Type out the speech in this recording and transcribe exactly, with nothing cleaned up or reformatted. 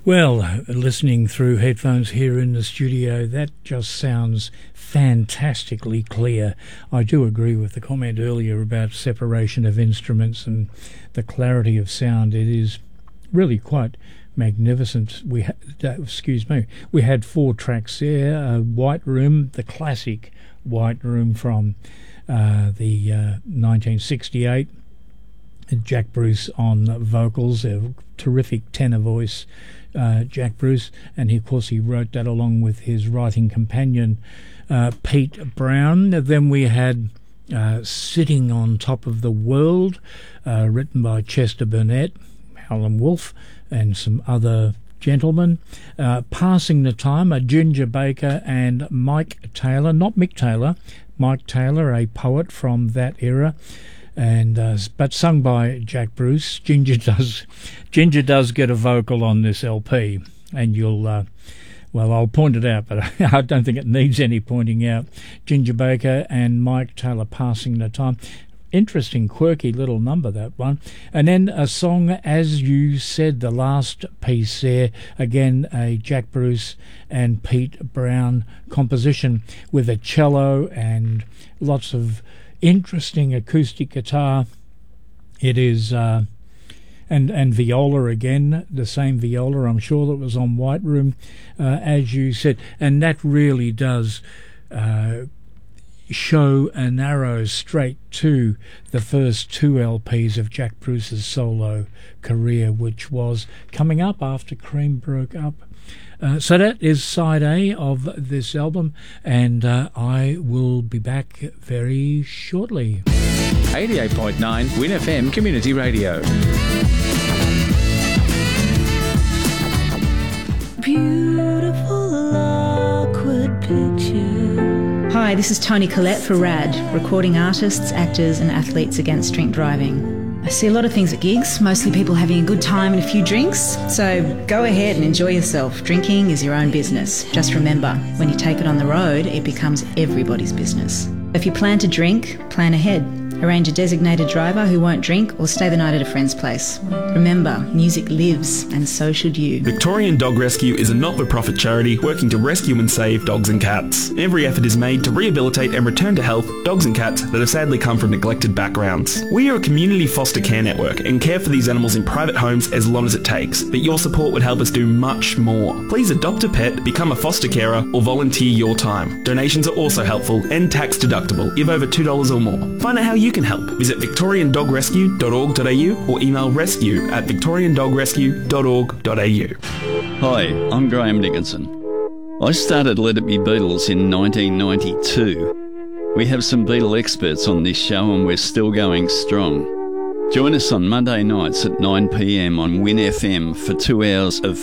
Well, listening through headphones here in the studio, that just sounds fantastically clear. I do agree with the comment earlier about separation of instruments and the clarity of sound. It is really quite magnificent. We ha- excuse me. We had four tracks there. Uh, White Room, the classic White Room from uh, the uh, nineteen sixty-eight. Jack Bruce on vocals, a terrific tenor voice. Uh, Jack Bruce, and he, of course he wrote that along with his writing companion uh, Pete Brown. Then we had uh, Sitting on Top of the World, uh, written by Chester Burnett, Howlin' Wolf, and some other gentlemen. Uh, Passing the Time, a Ginger Baker and Mike Taylor, not Mick Taylor, Mike Taylor, a poet from that era. And uh, but sung by Jack Bruce. Ginger does Ginger does get a vocal on this L P, and you'll uh, well I'll point it out, but I don't think it needs any pointing out. Ginger Baker and Mike Taylor, Passing the Time. Interesting, quirky little number, that one. And then a song, As You Said, the last piece there, again a Jack Bruce and Pete Brown composition with a cello and lots of interesting acoustic guitar. It is uh, and and viola again, the same viola I'm sure that was on White Room, uh, As You Said, and that really does uh, show an arrow straight to the first two L Ps of Jack Bruce's solo career, which was coming up after Cream broke up. Uh, so that is side A of this album, and uh, I will be back very shortly. eighty-eight point nine Win F M Community Radio. Beautiful awkward picture. Hi, this is Toni Collette for RAD, recording artists, actors and athletes against drink driving. I see a lot of things at gigs, mostly people having a good time and a few drinks, so go ahead and enjoy yourself. Drinking is your own business. Just remember, when you take it on the road, it becomes everybody's business. If you plan to drink, plan ahead. Arrange a designated driver who won't drink or stay the night at a friend's place. Remember, music lives, and so should you. Victorian Dog Rescue is a not-for-profit charity working to rescue and save dogs and cats. Every effort is made to rehabilitate and return to health dogs and cats that have sadly come from neglected backgrounds. We are a community foster care network and care for these animals in private homes as long as it takes, but your support would help us do much more. Please adopt a pet, become a foster carer, or volunteer your time. Donations are also helpful and tax deductible if over two dollars or more. Find out how you can help. Visit victorian dog rescue dot org dot a u or email rescue at victorian dog rescue dot org dot a u. Hi, I'm Graham Dickinson. I started Let It Be Beatles in nineteen ninety-two. We have some Beatle experts on this show and we're still going strong. Join us on Monday nights at nine p m on Win F M for two hours of